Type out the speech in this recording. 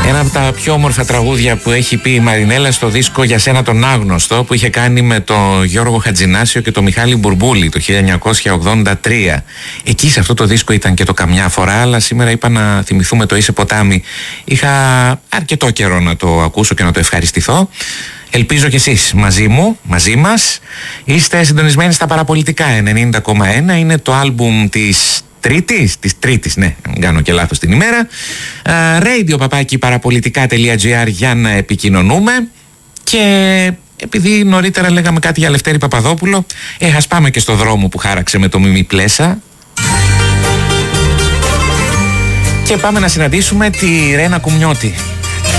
Ένα από τα πιο όμορφα τραγούδια που έχει πει η Μαρινέλα στο δίσκο «Για σένα τον άγνωστο» που είχε κάνει με τον Γιώργο Χατζηνάσιο και τον Μιχάλη Μπουρμπούλη το 1983. Εκεί σε αυτό το δίσκο ήταν και το «Καμιά φορά», αλλά σήμερα είπα να θυμηθούμε το «Είσαι ποτάμι». Είχα αρκετό καιρό να το ακούσω και να το ευχαριστηθώ. Ελπίζω κι εσείς μαζί μας. Είστε συντονισμένοι στα Παραπολιτικά 90,1. Είναι το άλμπουμ της Τρίτης, ναι, μην κάνω και λάθος την ημέρα. radio@parapolitica.gr για να επικοινωνούμε. Και επειδή νωρίτερα λέγαμε κάτι για Λευτέρη Παπαδόπουλο, ας πάμε και στο δρόμο που χάραξε με το Μίμη Πλέσα. Και πάμε να συναντήσουμε τη Ρένα Κουμνιώτη.